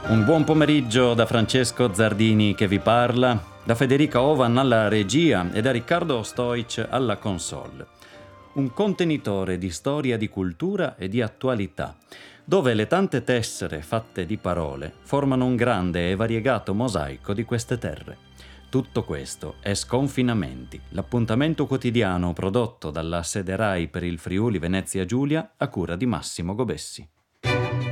Un buon pomeriggio da Francesco Zardini che vi parla, da Federica Ovan alla regia e da Riccardo Stoic alla console. Un contenitore di storia, di cultura e di attualità, dove le tante tessere fatte di parole formano un grande e variegato mosaico di queste terre. Tutto questo è Sconfinamenti, l'appuntamento quotidiano prodotto dalla sede RAI per il Friuli Venezia Giulia a cura di Massimo Gobessi.